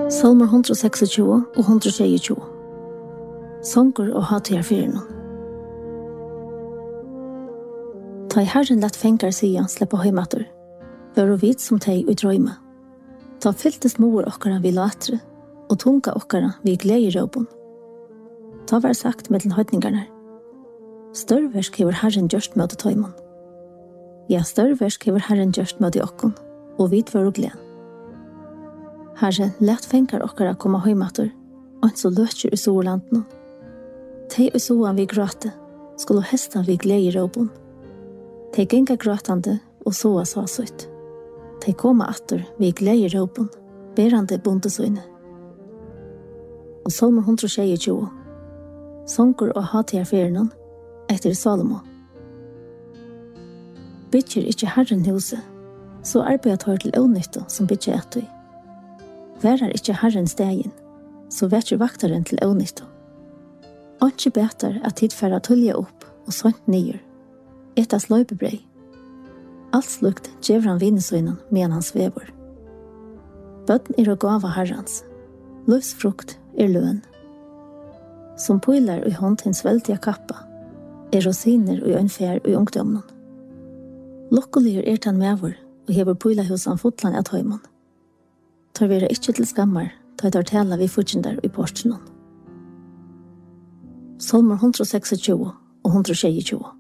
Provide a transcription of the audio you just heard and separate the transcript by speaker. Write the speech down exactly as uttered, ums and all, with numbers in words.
Speaker 1: Salmer one hundred tjueseks og one hundred tjúgu. Songur og hatjar fyrir nun. Ta i herren lett fengar sia sleppa heimatur, var og vit som tei ut drøyma. Ta fylltest mor okkara vi latre, og tunga okkara vi glei råbon. Ta var sagt mellom høytningarna. Størversk hever herren gjørst møte tøymon. Ja, størversk hever herren gjørst møte okkon, og vit var og glei. Herren lett fengar okkara koma heimatur, og så løtjer i solanden. Tei i soan vi gråte, skulle hesta vi glei råbon. Tei genga gråtande og soa sa sutt. Tei koma atter vi glei råbon, berande bondesøyne. Og Salmer one hundred tjúgu. Songur og hatjar fyrirnon, etter Salomo. Bytjer ikkje herren huset, så arbeidet hår til ånytto som bytjer etter. Værar ikkje herren stegin, så vetjer vaktaren til ånytto. Anki betar at tid færra tulja opp og sånt nyer. Etas løybebrei. Alt slukt djever han vinesøynen med hans vevor. Bøtten er å gava herrans. Livsfrukt er løn. Som poilar i hånd hins veldiga kappa, er rosiner og øynfjær i ungdomnen. Lokkoligur er tan mevor, og hever poila hos han fotlan at høymon. Tar vera ikkje til skammar, tar tar tala vi fortjendar i portsenon. Salmer one hundred tjueseks og one hundred tjúgu.